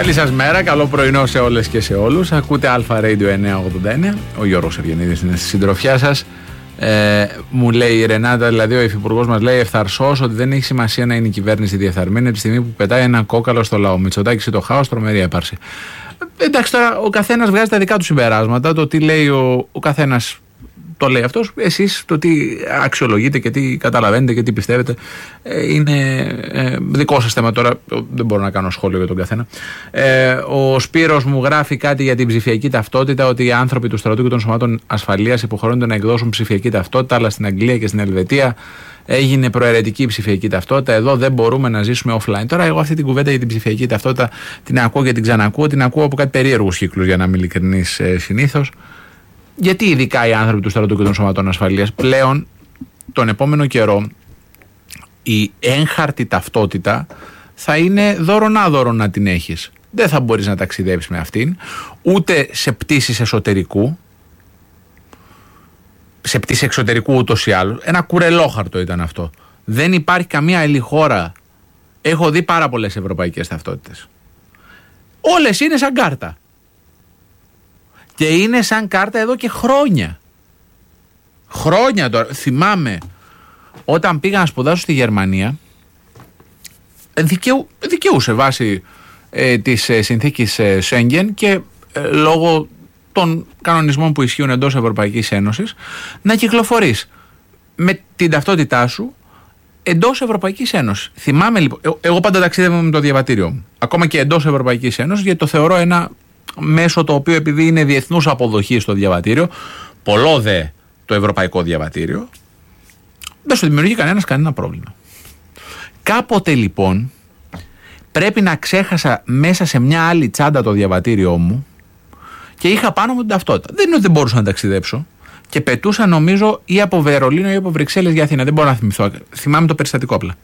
Καλή σας μέρα, καλό πρωινό σε όλες και σε όλους. Ακούτε Αλφα Radio 989. Ο Γιώργος Ευγενίδης είναι στη συντροφιά σας. Μου λέει η Ρενάτα, δηλαδή ο υφυπουργός μας λέει ευθαρσός ότι δεν έχει σημασία να είναι η κυβέρνηση διεφθαρμένη τη στιγμή που πετάει ένα κόκαλο στο λαό. Μητσοτάκης ή το χάος, τρομερή έπαρση. Εντάξει, τώρα ο καθένας βγάζει τα δικά του συμπεράσματα. Το τι λέει ο καθένας το λέει αυτός. Εσείς το τι αξιολογείτε και τι καταλαβαίνετε και τι πιστεύετε είναι δικό σας θέμα. Τώρα δεν μπορώ να κάνω σχόλιο για τον καθένα. Ο Σπύρος μου γράφει κάτι για την ψηφιακή ταυτότητα, ότι οι άνθρωποι του στρατού και των σωμάτων ασφαλείας υποχρεώνται να εκδώσουν ψηφιακή ταυτότητα, αλλά στην Αγγλία και στην Ελβετία έγινε προαιρετική η ψηφιακή ταυτότητα. Εδώ δεν μπορούμε να ζήσουμε offline. Τώρα, εγώ αυτή την κουβέντα για την ψηφιακή ταυτότητα την ακούω και την ξανακούω. Την ακούω από κάτι περίεργους κύκλους, για να είμαι ειλικρινής, συνήθως. Γιατί ειδικά οι άνθρωποι του στρατού και των σωματών ασφαλείας πλέον τον επόμενο καιρό η έγχαρτη ταυτότητα θα είναι δώρο να την έχεις. Δεν θα μπορείς να ταξιδέψεις με αυτήν, ούτε σε πτήσεις εσωτερικού. Σε πτήσεις εξωτερικού ούτως ή άλλως. Ένα κουρελόχαρτο ήταν αυτό. Δεν υπάρχει καμία άλλη χώρα. Έχω δει πάρα πολλές ευρωπαϊκές ταυτότητες. Όλες είναι σαν κάρτα. Και είναι σαν κάρτα εδώ και χρόνια. Χρόνια τώρα. Θυμάμαι όταν πήγα να σπουδάσω στη Γερμανία, δικαιούσε βάσει της συνθήκης Σέγγεν και λόγω των κανονισμών που ισχύουν εντός Ευρωπαϊκής Ένωσης να κυκλοφορείς με την ταυτότητά σου εντός Ευρωπαϊκής Ένωσης. Θυμάμαι λοιπόν, εγώ πάντα ταξίδευα με το διαβατήριο μου, ακόμα και εντός Ευρωπαϊκής Ένωσης, γιατί το θεωρώ ένα μέσο το οποίο, επειδή είναι διεθνούς αποδοχής στο διαβατήριο, πολλό δε το ευρωπαϊκό διαβατήριο, δεν σου δημιουργεί κανένα πρόβλημα. Κάποτε λοιπόν πρέπει να ξέχασα μέσα σε μια άλλη τσάντα το διαβατήριό μου και είχα πάνω μου την ταυτότητα. Δεν είναι ότι δεν μπορούσα να ταξιδέψω και πετούσα, νομίζω, ή από Βερολίνο ή από Βρυξέλλες για Αθήνα. Δεν μπορώ να θυμηθώ. Θυμάμαι το περιστατικό απλά.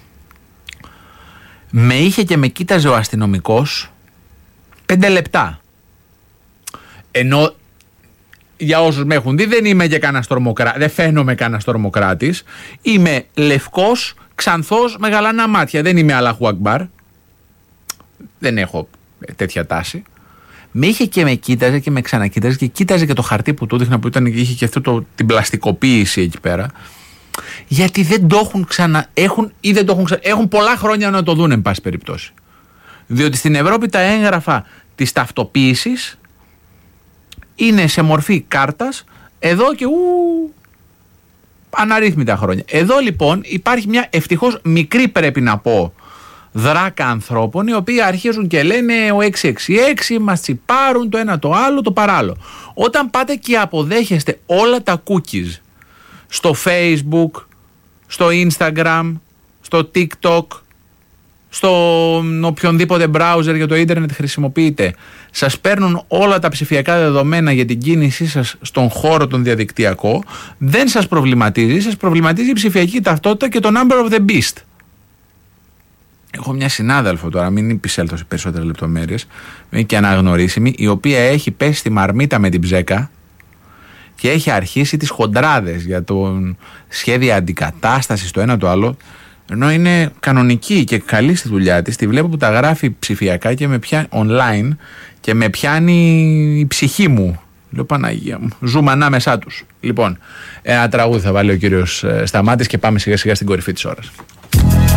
Με είχε και με κοίταζε ο αστυνομικός 5 λεπτά. Ενώ για όσους με έχουν δει, δεν είμαι και κανένας τρομοκράτης, δεν φαίνομαι κανένας τρομοκράτης. Είμαι λευκός, ξανθός, με γαλανά μάτια. Δεν είμαι Αλάχου Ακμπάρ. Δεν έχω τέτοια τάση. Με είχε και με κοίταζε και με ξανακοίταζε και κοίταζε και το χαρτί που του δείχνα, που είχε και αυτό την πλαστικοποίηση εκεί πέρα. Γιατί δεν το έχουν έχουν πολλά χρόνια να το δουν, εν πάση περιπτώσει. Διότι στην Ευρώπη τα έγγραφα της ταυτοποίησης είναι σε μορφή κάρτας εδώ και αναρρύθμιτα χρόνια. Εδώ λοιπόν υπάρχει μια ευτυχώς μικρή, πρέπει να πω, δράκα ανθρώπων, οι οποίοι αρχίζουν και λένε ο 666 μας τσιπάρουν το ένα το άλλο το παράλληλο. Όταν πάτε και αποδέχεστε όλα τα cookies στο Facebook, στο Instagram, στο TikTok, στο οποιονδήποτε browser για το ίντερνετ χρησιμοποιείτε, σας παίρνουν όλα τα ψηφιακά δεδομένα για την κίνησή σας στον χώρο τον διαδικτυακό, δεν σας προβληματίζει, σας προβληματίζει η ψηφιακή ταυτότητα και το number of the beast. Έχω μια συνάδελφο τώρα, μην επισέλθω σε περισσότερες λεπτομέρειες, και αναγνωρίσιμη, η οποία έχει πέσει στη μαρμίτα με την ψέκα και έχει αρχίσει τις χοντράδες για το σχέδιο αντικατάστασης το ένα το άλλο, ενώ είναι κανονική και καλή στη δουλειά της. Τη βλέπω που τα γράφει ψηφιακά και με πιάνει online και με πιάνει η ψυχή μου. Λέω, Παναγία μου, ζούμε ανάμεσά τους. Λοιπόν, ένα τραγούδι θα βάλει ο κύριος Σταμάτης και πάμε σιγά σιγά στην κορυφή της ώρας.